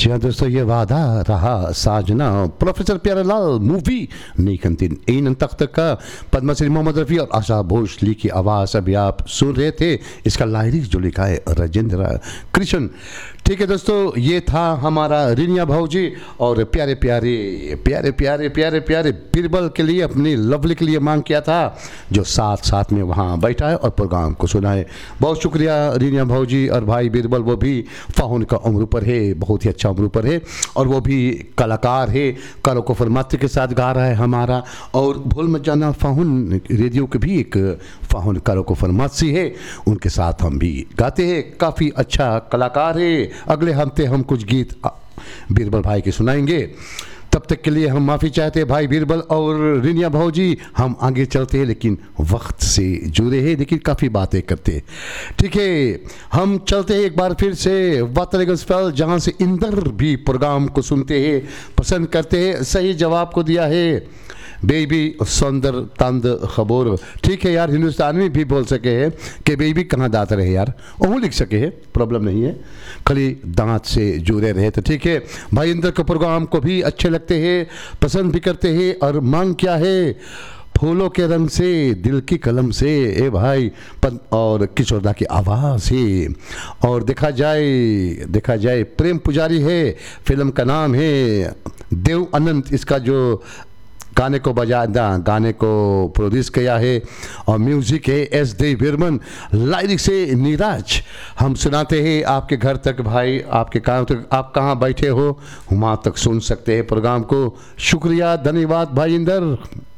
जी हाँ दोस्तों, ये वादा रहा साजना प्रोफेसर प्यारेलाल मूवी नीकंतिन इन तख्त का पद्मश्री मोहम्मद रफ़ी और आशा भोसले की आवाज़ अभी आप सुन रहे थे। इसका लाइरिक्स जो लिखा है राजेंद्र कृष्ण। ठीक है दोस्तों, ये था हमारा रिनिया भाऊजी और प्यारे प्यारे प्यारे प्यारे प्यारे प्यारे बीरबल के लिए, अपनी लवली के लिए मांग किया था, जो साथ साथ में वहाँ बैठा है और प्रोग्राम को सुना है। बहुत शुक्रिया रिनिया भाऊजी और भाई बीरबल, वो भी फाहुन का उम्र पर है, बहुत ही अच्छा उम्र पर है और वो भी कलाकार है, करो को फरमाते के साथ गा रहा है हमारा। और भूल मत जाना फाहुन रेडियो के भी एक फाहुन करो को फरमाती है, उनके साथ हम भी गाते हैं, काफ़ी अच्छा कलाकार है। अगले हफ्ते हम कुछ गीत बीरबल भाई के सुनाएंगे, तब तक के लिए हम माफ़ी चाहते हैं भाई बीरबल और रिनिया भाऊजी। हम आगे चलते हैं लेकिन वक्त से जुड़े हैं, लेकिन काफ़ी बातें करते हैं। ठीक है, हम चलते हैं एक बार फिर से वातरेगसफेल, जहाँ से इंदर भी प्रोग्राम को सुनते हैं, पसंद करते हैं। सही जवाब को दिया है बेबी सौंदर तंद खबोर। ठीक है यार, हिंदुस्तान में भी बोल सके हैं कि बेबी कहाँ दांत रहे यार, वो लिख सके हैं, प्रॉब्लम नहीं है, खाली दांत से जुड़े रहे तो ठीक है। भाई इंदर के प्रोग्राम को भी अच्छे लगते हैं, पसंद भी करते हैं। और मांग क्या है, फूलों के रंग से दिल की कलम से, ए भाई और किशोरदा की आवाज़ है। और देखा जाए प्रेम पुजारी है, फिल्म का नाम है देव अनंत। इसका जो गाने को प्रोड्यूस किया है और म्यूजिक है एस दे बर्मन, लाइरिक्स से नीरज। हम सुनाते हैं आपके घर तक भाई, आपके काम तक, आप कहाँ बैठे हो वहाँ तक सुन सकते हैं प्रोग्राम को। शुक्रिया, धन्यवाद भाई इंदर।